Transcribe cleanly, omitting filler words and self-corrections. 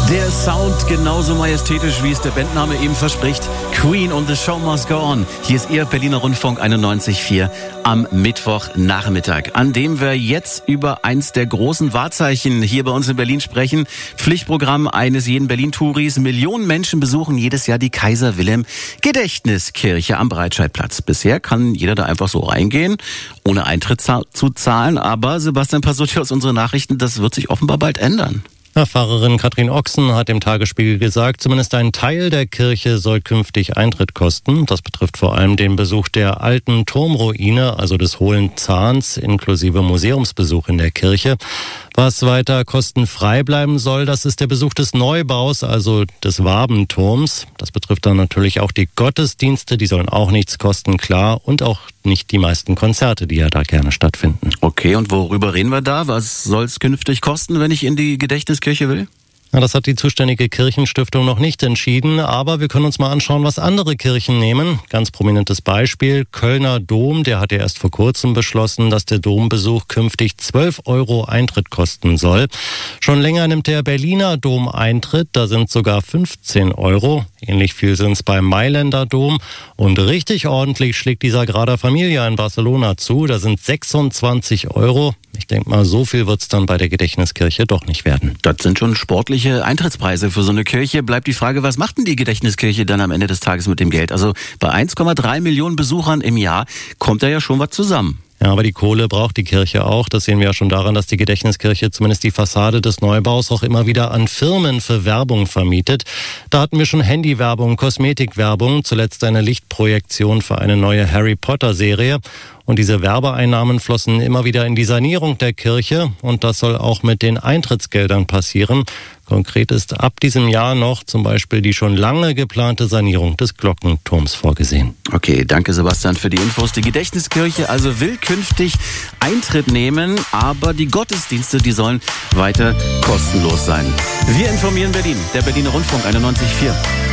Der Sound genauso majestätisch, wie es der Bandname eben verspricht. Queen und The Show Must Go On. Hier ist Ihr Berliner Rundfunk 91.4 am Mittwochnachmittag, an dem wir jetzt über eins der großen Wahrzeichen hier bei uns in Berlin sprechen. Pflichtprogramm eines jeden Berlin-Touris. Millionen Menschen besuchen jedes Jahr die Kaiser-Wilhelm-Gedächtniskirche am Breitscheidplatz. Bisher kann jeder da einfach so reingehen, ohne Eintritt zu zahlen. Aber Sebastian Pasutti aus unseren Nachrichten, das wird sich offenbar bald ändern. Pfarrerin Katrin Ochsen hat dem Tagesspiegel gesagt, zumindest ein Teil der Kirche soll künftig Eintritt kosten. Das betrifft vor allem den Besuch der alten Turmruine, also des Hohlen Zahns, inklusive Museumsbesuch in der Kirche. Was weiter kostenfrei bleiben soll, das ist der Besuch des Neubaus, also des Wabenturms. Das betrifft dann natürlich auch die Gottesdienste, die sollen auch nichts kosten, klar, und auch nicht die meisten Konzerte, die ja da gerne stattfinden. Okay, und worüber reden wir da? Was soll es künftig kosten, wenn ich in die Gedächtniskirche will? Ja, das hat die zuständige Kirchenstiftung noch nicht entschieden, aber wir können uns mal anschauen, was andere Kirchen nehmen. Ganz prominentes Beispiel, Kölner Dom, der hat ja erst vor kurzem beschlossen, dass der Dombesuch künftig 12 € Eintritt kosten soll. Schon länger nimmt der Berliner Dom Eintritt, da sind sogar 15 €. Ähnlich viel sind es beim Mailänder Dom. Und richtig ordentlich schlägt die Sagrada Familia in Barcelona zu, da sind 26 €. Ich denke mal, so viel wird es dann bei der Gedächtniskirche doch nicht werden. Das sind schon sportliche Eintrittspreise für so eine Kirche. Bleibt die Frage, was macht denn die Gedächtniskirche dann am Ende des Tages mit dem Geld? Also bei 1,3 Millionen Besuchern im Jahr kommt da ja schon was zusammen. Ja, aber die Kohle braucht die Kirche auch. Das sehen wir ja schon daran, dass die Gedächtniskirche zumindest die Fassade des Neubaus auch immer wieder an Firmen für Werbung vermietet. Da hatten wir schon Handywerbung, Kosmetikwerbung, zuletzt eine Lichtprojektion für eine neue Harry-Potter-Serie. Und diese Werbeeinnahmen flossen immer wieder in die Sanierung der Kirche. Und das soll auch mit den Eintrittsgeldern passieren. Konkret ist ab diesem Jahr noch zum Beispiel die schon lange geplante Sanierung des Glockenturms vorgesehen. Okay, danke Sebastian für die Infos. Die Gedächtniskirche also will künftig Eintritt nehmen, aber die Gottesdienste, die sollen weiter kostenlos sein. Wir informieren Berlin, der Berliner Rundfunk 91.4.